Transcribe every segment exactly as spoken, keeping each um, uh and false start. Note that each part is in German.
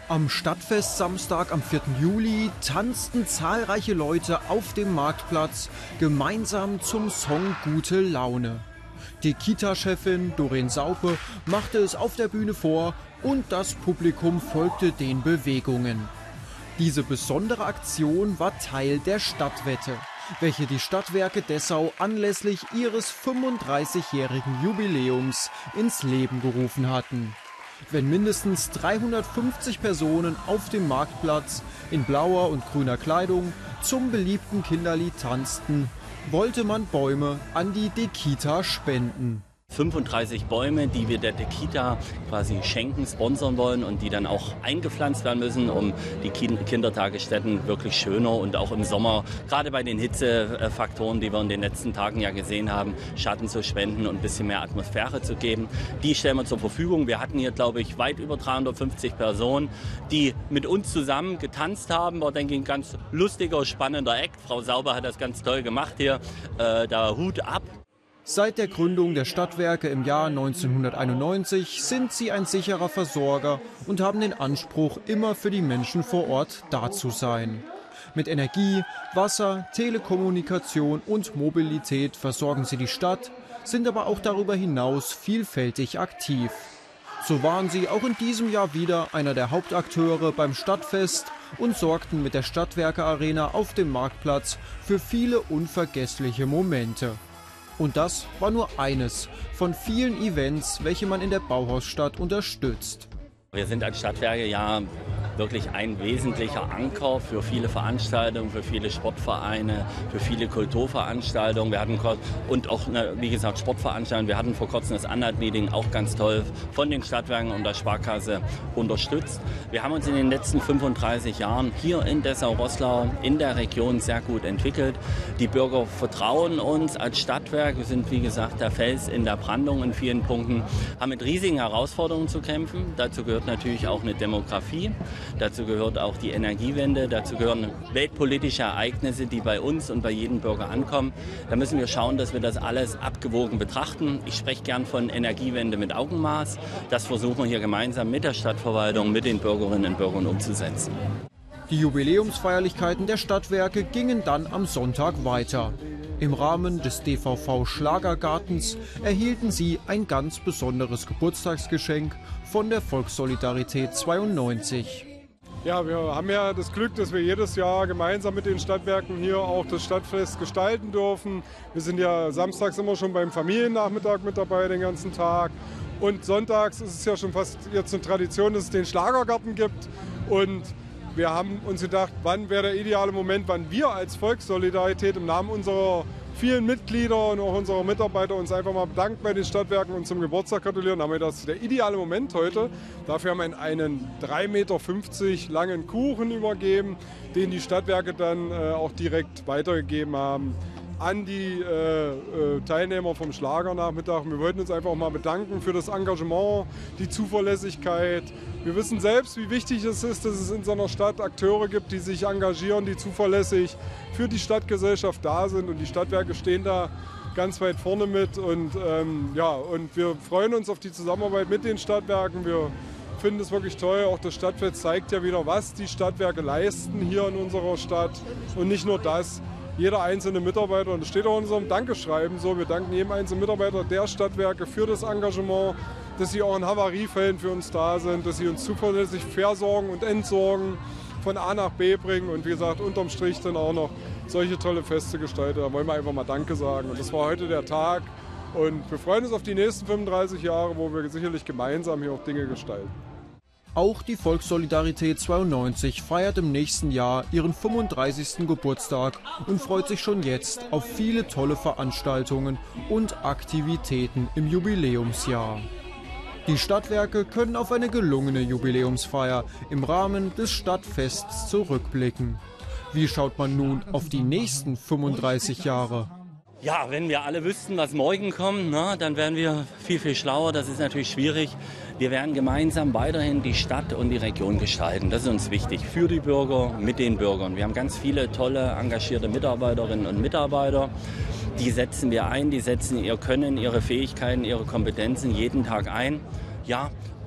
Am Stadtfest Samstag am vierten Juli tanzten zahlreiche Leute auf dem Marktplatz gemeinsam zum Song Gute Laune. Die Kita-Chefin Doreen Saupe machte es auf der Bühne vor und das Publikum folgte den Bewegungen. Diese besondere Aktion war Teil der Stadtwette, welche die Stadtwerke Dessau anlässlich ihres fünfunddreißigjährigen Jubiläums ins Leben gerufen hatten. Wenn mindestens dreihundertfünfzig Personen auf dem Marktplatz in blauer und grüner Kleidung zum beliebten Kinderlied tanzten, wollte man Bäume an die DeKita spenden. fünfunddreißig Bäume, die wir der DeKita quasi schenken, sponsern wollen und die dann auch eingepflanzt werden müssen, um die Kindertagesstätten wirklich schöner und auch im Sommer, gerade bei den Hitzefaktoren, die wir in den letzten Tagen ja gesehen haben, Schatten zu spenden und ein bisschen mehr Atmosphäre zu geben. Die stellen wir zur Verfügung. Wir hatten hier, glaube ich, weit über dreihundertfünfzig Personen, die mit uns zusammen getanzt haben. War, denke ich, ein ganz lustiger, spannender Act. Frau Sauber hat das ganz toll gemacht hier. Äh, da Hut ab. Seit der Gründung der Stadtwerke im Jahr neunzehnhunderteinundneunzig sind sie ein sicherer Versorger und haben den Anspruch, immer für die Menschen vor Ort da zu sein. Mit Energie, Wasser, Telekommunikation und Mobilität versorgen sie die Stadt, sind aber auch darüber hinaus vielfältig aktiv. So waren sie auch in diesem Jahr wieder einer der Hauptakteure beim Stadtfest und sorgten mit der Stadtwerke Arena auf dem Marktplatz für viele unvergessliche Momente. Und das war nur eines von vielen Events, welche man in der Bauhausstadt unterstützt. Wir sind als Stadtwerke ja wirklich ein wesentlicher Anker für viele Veranstaltungen, für viele Sportvereine, für viele Kulturveranstaltungen. Wir hatten und auch, wie gesagt, Sportveranstaltungen. Wir hatten vor kurzem das Anhalt-Meeting auch ganz toll von den Stadtwerken und der Sparkasse unterstützt. Wir haben uns in den letzten fünfunddreißig Jahren hier in Dessau-Roßlau in der Region sehr gut entwickelt. Die Bürger vertrauen uns als Stadtwerk. Wir sind, wie gesagt, der Fels in der Brandung in vielen Punkten, haben mit riesigen Herausforderungen zu kämpfen. Dazu gehört natürlich auch eine Demografie. Dazu gehört auch die Energiewende, dazu gehören weltpolitische Ereignisse, die bei uns und bei jedem Bürger ankommen. Da müssen wir schauen, dass wir das alles abgewogen betrachten. Ich spreche gern von Energiewende mit Augenmaß. Das versuchen wir hier gemeinsam mit der Stadtverwaltung, mit den Bürgerinnen und Bürgern umzusetzen. Die Jubiläumsfeierlichkeiten der Stadtwerke gingen dann am Sonntag weiter. Im Rahmen des D V V Schlagergartens erhielten sie ein ganz besonderes Geburtstagsgeschenk von der Volkssolidarität zweiundneunzig. Ja, wir haben ja das Glück, dass wir jedes Jahr gemeinsam mit den Stadtwerken hier auch das Stadtfest gestalten dürfen. Wir sind ja samstags immer schon beim Familiennachmittag mit dabei den ganzen Tag. Und sonntags ist es ja schon fast jetzt eine Tradition, dass es den Schlagergarten gibt. Und wir haben uns gedacht, wann wäre der ideale Moment, wann wir als Volkssolidarität im Namen unserer vielen Mitglieder und auch unserer Mitarbeiter uns einfach mal bedanken bei den Stadtwerken und zum Geburtstag gratulieren. Da haben wir das der ideale Moment heute. Dafür haben wir einen drei Meter fünfzig langen Kuchen übergeben, den die Stadtwerke dann äh, auch direkt weitergegeben haben an die äh, äh, Teilnehmer vom Schlagernachmittag. Wir wollten uns einfach mal bedanken für das Engagement, die Zuverlässigkeit. Wir wissen selbst, wie wichtig es ist, dass es in so einer Stadt Akteure gibt, die sich engagieren, die zuverlässig für die Stadtgesellschaft da sind. Und die Stadtwerke stehen da ganz weit vorne mit. Und, ähm, ja, und wir freuen uns auf die Zusammenarbeit mit den Stadtwerken. Wir finden es wirklich toll. Auch das Stadtfest zeigt ja wieder, was die Stadtwerke leisten hier in unserer Stadt. Und nicht nur das. Jeder einzelne Mitarbeiter, und das steht auch in unserem Dankeschreiben so, wir danken jedem einzelnen Mitarbeiter der Stadtwerke für das Engagement, dass sie auch in Havariefällen für uns da sind, dass sie uns zuverlässig versorgen und entsorgen, von A nach B bringen und wie gesagt, unterm Strich dann auch noch solche tolle Feste gestalten. Da wollen wir einfach mal Danke sagen. Und das war heute der Tag und wir freuen uns auf die nächsten fünfunddreißig Jahre, wo wir sicherlich gemeinsam hier auch Dinge gestalten. Auch die Volkssolidarität zweiundneunzig feiert im nächsten Jahr ihren fünfunddreißigsten Geburtstag und freut sich schon jetzt auf viele tolle Veranstaltungen und Aktivitäten im Jubiläumsjahr. Die Stadtwerke können auf eine gelungene Jubiläumsfeier im Rahmen des Stadtfests zurückblicken. Wie schaut man nun auf die nächsten fünfunddreißig Jahre? Ja, wenn wir alle wüssten, was morgen kommt, na, dann wären wir viel, viel schlauer. Das ist natürlich schwierig. Wir werden gemeinsam weiterhin die Stadt und die Region gestalten. Das ist uns wichtig für die Bürger, mit den Bürgern. Wir haben ganz viele tolle, engagierte Mitarbeiterinnen und Mitarbeiter. Die setzen wir ein, die setzen ihr Können, ihre Fähigkeiten, ihre Kompetenzen jeden Tag ein. Ja, und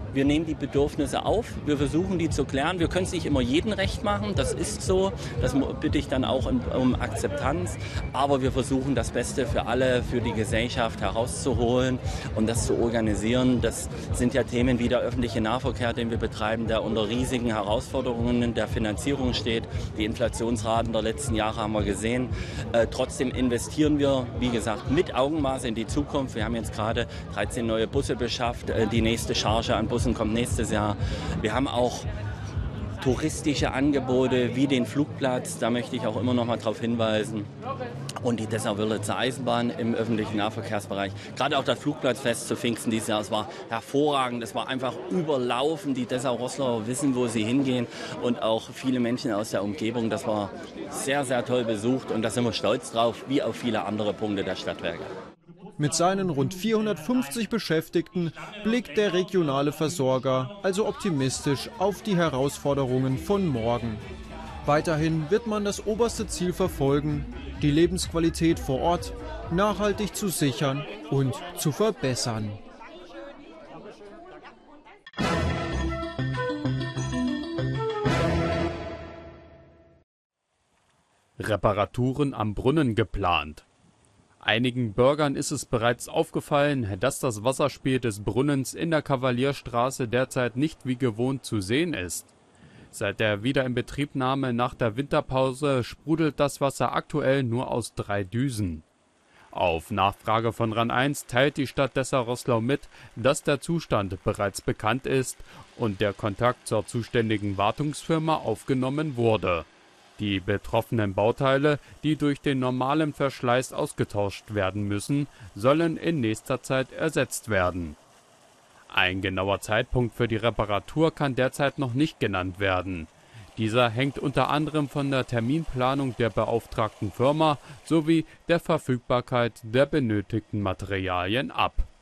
wir nehmen die Bedürfnisse auf, wir versuchen die zu klären. Wir können es nicht immer jedem recht machen, das ist so. Das bitte ich dann auch um Akzeptanz. Aber wir versuchen das Beste für alle, für die Gesellschaft herauszuholen und das zu organisieren. Das sind ja Themen wie der öffentliche Nahverkehr, den wir betreiben, der unter riesigen Herausforderungen der Finanzierung steht. Die Inflationsraten der letzten Jahre haben wir gesehen. Äh, trotzdem investieren wir, wie gesagt, mit Augenmaß in die Zukunft. Wir haben jetzt gerade dreizehn neue Busse beschafft. Äh, die nächste Charge an Bussen kommt nächstes Jahr. Wir haben auch touristische Angebote wie den Flugplatz, da möchte ich auch immer noch mal darauf hinweisen. Und die Dessau-Wörlitzer Eisenbahn im öffentlichen Nahverkehrsbereich. Gerade auch das Flugplatzfest zu Pfingsten dieses Jahr, es war hervorragend, es war einfach überlaufen. Die Dessau-Roßlauer wissen, wo sie hingehen und auch viele Menschen aus der Umgebung. Das war sehr, sehr toll besucht und da sind wir stolz drauf, wie auf viele andere Punkte der Stadtwerke. Mit seinen rund vierhundertfünfzig Beschäftigten blickt der regionale Versorger also optimistisch auf die Herausforderungen von morgen. Weiterhin wird man das oberste Ziel verfolgen, die Lebensqualität vor Ort nachhaltig zu sichern und zu verbessern. Reparaturen am Brunnen geplant. Einigen Bürgern ist es bereits aufgefallen, dass das Wasserspiel des Brunnens in der Kavalierstraße derzeit nicht wie gewohnt zu sehen ist. Seit der Wiederinbetriebnahme nach der Winterpause sprudelt das Wasser aktuell nur aus drei Düsen. Auf Nachfrage von RAN eins teilt die Stadt Dessau-Roßlau mit, dass der Zustand bereits bekannt ist und der Kontakt zur zuständigen Wartungsfirma aufgenommen wurde. Die betroffenen Bauteile, die durch den normalen Verschleiß ausgetauscht werden müssen, sollen in nächster Zeit ersetzt werden. Ein genauer Zeitpunkt für die Reparatur kann derzeit noch nicht genannt werden. Dieser hängt unter anderem von der Terminplanung der beauftragten Firma sowie der Verfügbarkeit der benötigten Materialien ab.